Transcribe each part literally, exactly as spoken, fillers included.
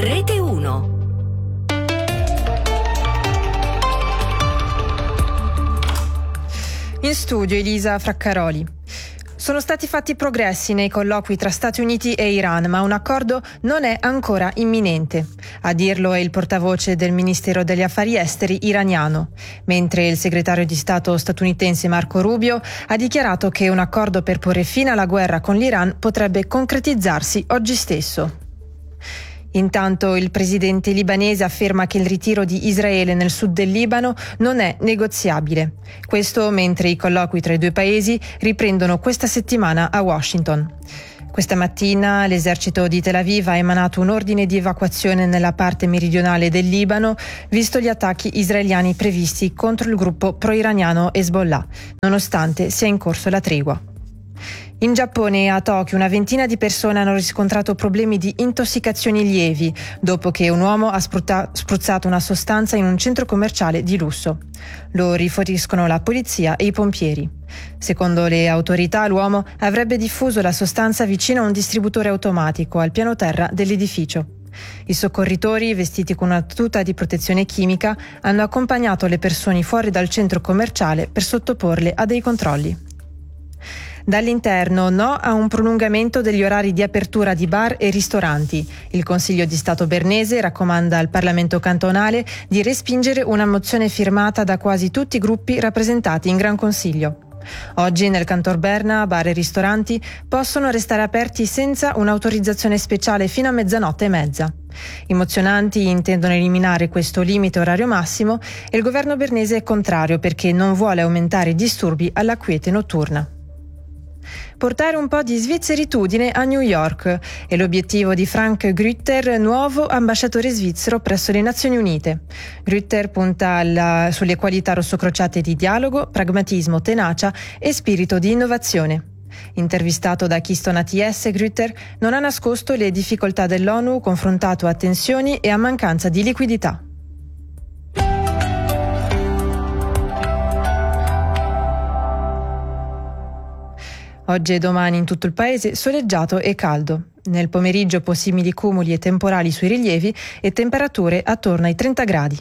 Rete uno. In studio Elisa Fraccaroli. Sono stati fatti progressi nei colloqui tra Stati Uniti e Iran, ma un accordo non è ancora imminente. A dirlo è il portavoce del Ministero degli Affari Esteri iraniano, mentre il segretario di Stato statunitense Marco Rubio ha dichiarato che un accordo per porre fine alla guerra con l'Iran potrebbe concretizzarsi oggi stesso. Intanto il presidente libanese afferma che il ritiro di Israele nel sud del Libano non è negoziabile. Questo mentre i colloqui tra i due paesi riprendono questa settimana a Washington. Questa mattina l'esercito di Tel Aviv ha emanato un ordine di evacuazione nella parte meridionale del Libano, visto gli attacchi israeliani previsti contro il gruppo pro-iraniano Hezbollah, nonostante sia in corso la tregua. In Giappone e a Tokyo una ventina di persone hanno riscontrato problemi di intossicazioni lievi dopo che un uomo ha sprutta- spruzzato una sostanza in un centro commerciale di lusso. Lo riferiscono la polizia e i pompieri. Secondo le autorità l'uomo avrebbe diffuso la sostanza vicino a un distributore automatico al piano terra dell'edificio. I soccorritori, vestiti con una tuta di protezione chimica, hanno accompagnato le persone fuori dal centro commerciale per sottoporle a dei controlli. Dall'interno no a un prolungamento degli orari di apertura di bar e ristoranti. Il Consiglio di Stato bernese raccomanda al Parlamento cantonale di respingere una mozione firmata da quasi tutti i gruppi rappresentati in Gran Consiglio. Oggi nel Canton Berna bar e ristoranti possono restare aperti senza un'autorizzazione speciale fino a mezzanotte e mezza. I mozionanti intendono eliminare questo limite orario massimo e il governo bernese è contrario perché non vuole aumentare i disturbi alla quiete notturna. Portare un po' di svizzeritudine a New York è l'obiettivo di Frank Grütter, nuovo ambasciatore svizzero presso le Nazioni Unite. Grütter punta alla, sulle qualità rossocrociate di dialogo, pragmatismo, tenacia e spirito di innovazione. Intervistato da Keystone A T S, Grütter non ha nascosto le difficoltà dell'ONU confrontato a tensioni e a mancanza di liquidità. Oggi e domani in tutto il paese soleggiato e caldo. Nel pomeriggio possibili cumuli e temporali sui rilievi e temperature attorno ai trenta gradi.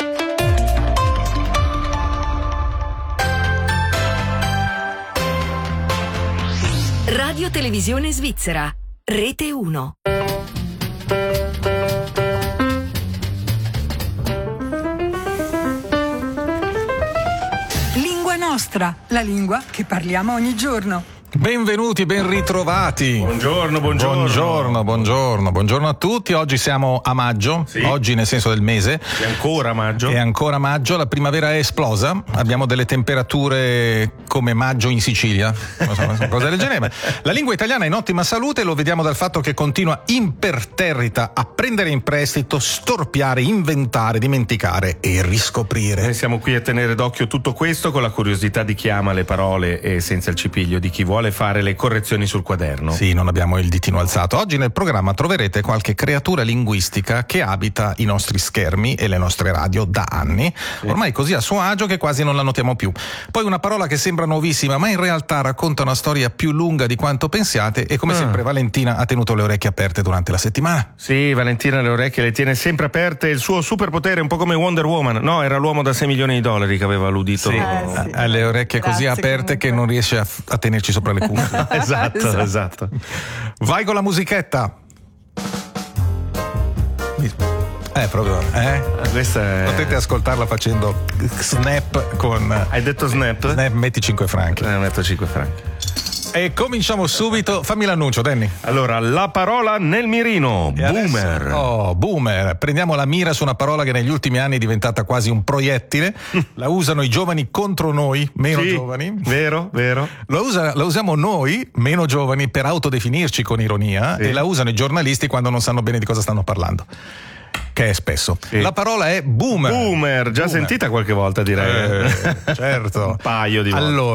Radio Televisione Svizzera, Rete uno. Lingua nostra, la lingua che parliamo ogni giorno. Benvenuti, ben ritrovati. Buongiorno, buongiorno. Buongiorno, buongiorno, buongiorno a tutti. Oggi siamo a maggio, sì. Oggi nel senso del mese. È ancora maggio. È ancora maggio, la primavera è esplosa. Abbiamo delle temperature come maggio in Sicilia, non so, cose del genere. La lingua italiana è in ottima salute, lo vediamo dal fatto che continua imperterrita a prendere in prestito, storpiare, inventare, dimenticare e riscoprire. Noi siamo qui a tenere d'occhio tutto questo con la curiosità di chi ama le parole e senza il cipiglio di chi vuole fare le correzioni sul quaderno. Sì, non abbiamo il ditino alzato. Oggi nel programma troverete qualche creatura linguistica che abita i nostri schermi e le nostre radio da anni, sì. Ormai così a suo agio che quasi non la notiamo più. Poi una parola che sembra nuovissima ma in realtà racconta una storia più lunga di quanto pensiate e come ah. sempre Valentina ha tenuto le orecchie aperte durante la settimana. Sì, Valentina le orecchie le tiene sempre aperte, il suo superpotere è un po' come Wonder Woman. No, era l'uomo da sei milioni di dollari che aveva l'udito. Sì. Eh, sì. Ha le orecchie Grazie, così aperte comunque. Che non riesce a, a tenerci sopra le cuffie. esatto, esatto, esatto. Vai con la musichetta. Eh, proprio, eh? Questa è... Potete ascoltarla facendo snap con... Hai detto snap? Snap, metti cinque franchi. Eh, metto cinque franchi. E cominciamo subito, fammi l'annuncio, Danny. Allora, la parola nel mirino, e boomer. Adesso, oh, boomer. Prendiamo la mira su una parola che negli ultimi anni è diventata quasi un proiettile. La usano i giovani contro noi, meno sì, giovani. Vero, vero. La, usa, la usiamo noi, meno giovani, per autodefinirci con ironia, sì. E la usano i giornalisti quando non sanno bene di cosa stanno parlando. Che è spesso. Sì. La parola è boomer. Boomer, già boomer. Sentita qualche volta, direi. Eh, certo. Un paio di volte. Allora,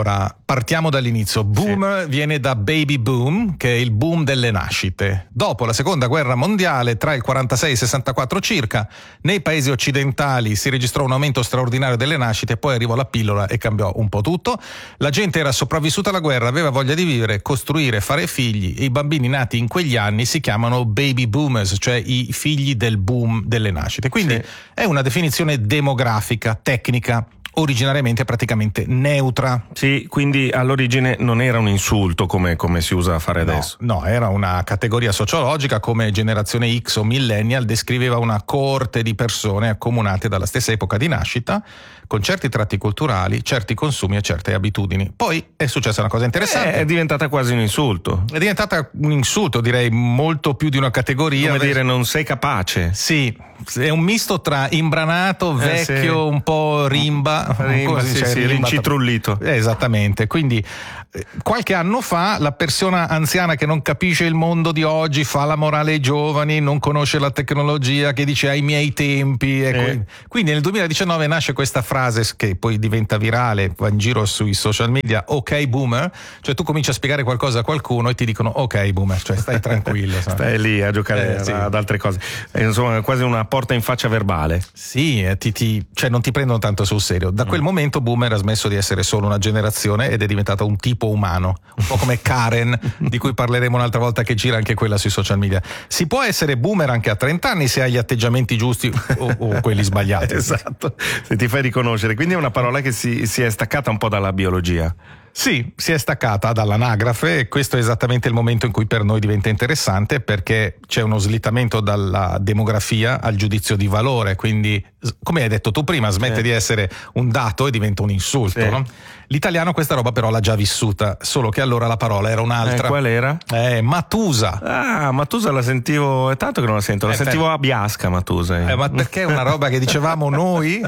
partiamo dall'inizio. Boomer sì. viene da baby boom, che è il boom delle nascite. Dopo la seconda guerra mondiale, tra il quarantasei e il sessantaquattro circa, nei paesi occidentali si registrò un aumento straordinario delle nascite, poi arrivò la pillola e cambiò un po' tutto. La gente era sopravvissuta alla guerra, aveva voglia di vivere, costruire, fare figli, e i bambini nati in quegli anni si chiamano baby boomers, cioè i figli del boom delle nascite. Quindi sì. è una definizione demografica, tecnica, originariamente praticamente neutra. Sì, quindi all'origine non era un insulto come, come si usa a fare no, adesso. No, era una categoria sociologica, come generazione X o millennial descriveva una coorte di persone accomunate dalla stessa epoca di nascita, con certi tratti culturali, certi consumi e certe abitudini. Poi è successa una cosa interessante. È diventata quasi un insulto. È diventata un insulto, direi molto più di una categoria. Come dire, non sei capace. Sì, è un misto tra imbranato, vecchio, eh, sì. un po' rimba. Rimba, sì, sì, rincitrullito. Eh, esattamente, quindi eh, qualche anno fa la persona anziana che non capisce il mondo di oggi, fa la morale ai giovani, non conosce la tecnologia, che dice ai miei tempi. Ecco. Eh. Quindi nel duemiladiciannove nasce questa frase che poi diventa virale, va in giro sui social media, ok boomer, cioè tu cominci a spiegare qualcosa a qualcuno e ti dicono ok boomer, cioè stai tranquillo. Stai lì a giocare eh, sì. ad altre cose. È, insomma, quasi una porta in faccia verbale. Sì, eh, ti, ti, cioè non ti prendono tanto sul serio. Da quel momento boomer ha smesso di essere solo una generazione ed è diventato un tipo umano, un po' come Karen, di cui parleremo un'altra volta, che gira anche quella sui social media. Si può essere boomer anche a trenta anni se hai gli atteggiamenti giusti o, o quelli sbagliati. Esatto, se ti fai riconoscere. Quindi è una parola che si, si è staccata un po' dalla biologia. Sì, si è staccata dall'anagrafe, e questo è esattamente il momento in cui per noi diventa interessante, perché c'è uno slittamento dalla demografia al giudizio di valore. Quindi, come hai detto tu prima, smette sì. di essere un dato e diventa un insulto, sì. no? L'italiano questa roba però l'ha già vissuta, solo che allora la parola era un'altra. Eh, qual era? Eh, Matusa. Ah, Matusa la sentivo, è tanto che non la sento, la eh, sentivo per... a Biasca Matusa. Eh, ma perché è una roba che dicevamo noi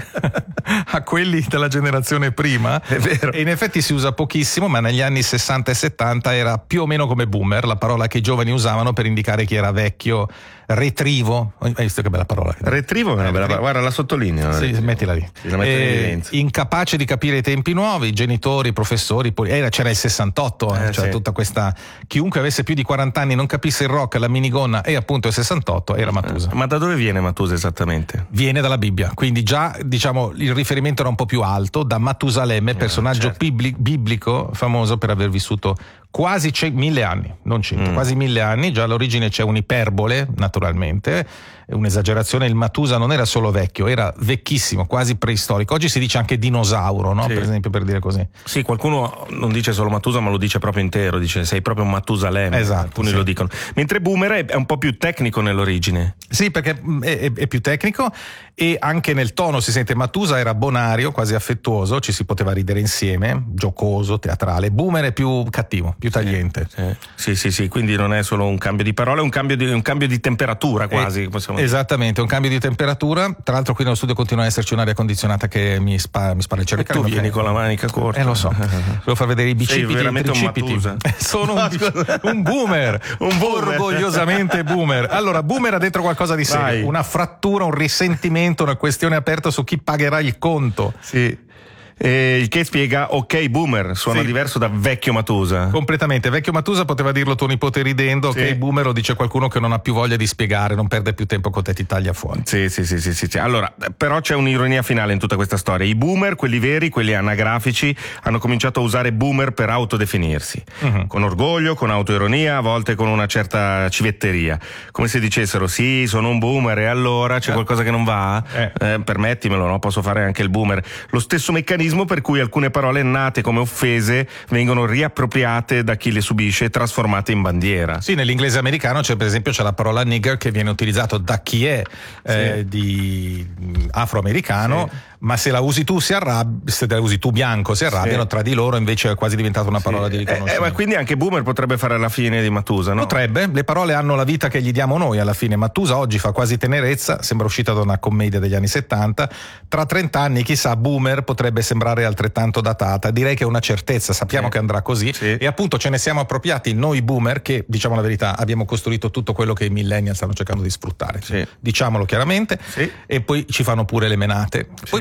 a quelli della generazione prima? È vero. E in effetti si usa pochissimo, ma negli anni sessanta e settanta era più o meno come boomer, la parola che i giovani usavano per indicare chi era vecchio, retrivo. Hai visto che bella parola? Retrivo è una bella parola, guarda, la sottolineo. Sì, retrivo. mettila lì. Sì, la metto in evidenza. Incapace di capire i tempi nuovi, genitori, professori, poi era, c'era il sessantotto, eh, cioè sì. tutta questa, chiunque avesse più di quaranta anni non capisse il rock, la minigonna e appunto il sessantotto era Matusa. Ma da dove viene Matusa esattamente? Viene dalla Bibbia, quindi già diciamo il riferimento era un po' più alto, da Matusalemme, personaggio eh, certo. biblico famoso per aver vissuto quasi c- mille anni, non cento, mm. quasi mille anni. Già all'origine c'è un'iperbole, naturalmente, un'esagerazione. Il Matusa non era solo vecchio, era vecchissimo, quasi preistorico. Oggi si dice anche dinosauro, no? Sì. Per esempio, per dire così. Sì, qualcuno non dice solo Matusa, ma lo dice proprio intero, dice sei proprio un Matusalemme. Esatto. Alcuni sì. lo dicono. Mentre boomer è un po' più tecnico nell'origine. Sì, perché è, è, è più tecnico, e anche nel tono si sente. Matusa era bonario, quasi affettuoso, ci si poteva ridere insieme, giocoso, teatrale. Boomer è più cattivo, più tagliente. Sì, sì, sì, sì, quindi non è solo un cambio di parole, è un cambio di, un cambio di temperatura quasi. Eh, possiamo esattamente, un cambio di temperatura. Tra l'altro qui nello studio continua a esserci un'aria condizionata che mi, spa, mi spara il cervello. E tu vieni con la manica corta. Eh lo so, devo far vedere i bicipiti e i tricipiti. Un Sono un, un boomer, un boomer. Orgogliosamente boomer. Allora, boomer ha dentro qualcosa di serio. Vai. Una frattura, un risentimento, una questione aperta su chi pagherà il conto. Sì. Eh, il che spiega ok boomer, suona sì. diverso da vecchio Matusa. Completamente, vecchio Matusa poteva dirlo tuo nipote ridendo, sì. ok boomer lo dice qualcuno che non ha più voglia di spiegare, non perde più tempo con te, ti taglia fuori. Sì, sì, sì, sì, sì, sì. Allora, però c'è un'ironia finale in tutta questa storia. I boomer, quelli veri, quelli anagrafici, hanno cominciato a usare boomer per autodefinirsi, uh-huh. con orgoglio, con autoironia, a volte con una certa civetteria, come se dicessero sì, sono un boomer e allora c'è eh. qualcosa che non va? Eh. Eh, permettimelo, no? Posso fare anche il boomer. Lo stesso meccanismo per cui alcune parole nate come offese vengono riappropriate da chi le subisce e trasformate in bandiera. Sì, nell'inglese americano c'è per esempio c'è la parola nigger che viene utilizzato da chi è eh, sì. di afroamericano, sì. ma se la usi tu si arrabbia, se la usi tu bianco si arrabbiano, sì. tra di loro invece è quasi diventata una parola sì. di riconoscimento. Eh, eh, ma quindi anche boomer potrebbe fare la fine di Matusa, no? Potrebbe, le parole hanno la vita che gli diamo noi alla fine. Matusa oggi fa quasi tenerezza, sembra uscita da una commedia degli anni settanta, tra trenta anni chissà boomer potrebbe sembrare altrettanto datata. Direi che è una certezza, sappiamo sì. che andrà così sì. e appunto ce ne siamo appropriati noi boomer che, diciamo la verità, abbiamo costruito tutto quello che i millennial stanno cercando di sfruttare, sì. diciamolo chiaramente, sì. e poi ci fanno pure le menate. Poi sì.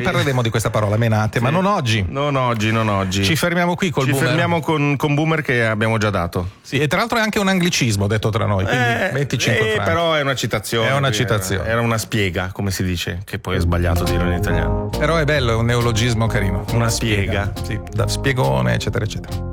parleremo di questa parola, menate, sì. ma non oggi. Non oggi, non oggi. Ci fermiamo qui col Ci boomer. Ci fermiamo con, con boomer che abbiamo già dato. Sì, e tra l'altro è anche un anglicismo detto tra noi, quindi eh, venticinque eh, franchi. Però è una citazione. È una citazione. Era una spiega, come si dice, che poi è sbagliato dire in italiano. Però è bello, è un neologismo carino. Una, una spiega. spiega. Sì, da spiegone, eccetera, eccetera.